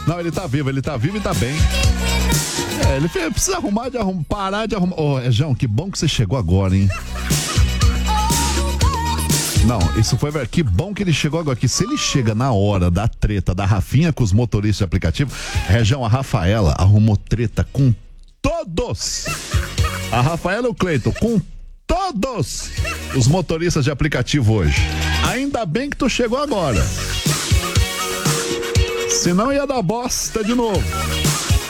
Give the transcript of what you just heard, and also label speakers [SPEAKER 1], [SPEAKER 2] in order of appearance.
[SPEAKER 1] Não, ele tá vivo e tá bem. Ele precisa parar de arrumar. Ô, João, que bom que você chegou agora, hein? Não, isso foi... Que bom que ele chegou agora, que se ele chega na hora da treta da Rafinha com os motoristas de aplicativo, Região, a Rafaela arrumou treta com todos. A Rafaela e o Cleiton, com todos os motoristas de aplicativo hoje. Ainda bem que tu chegou agora. Senão ia dar bosta de novo.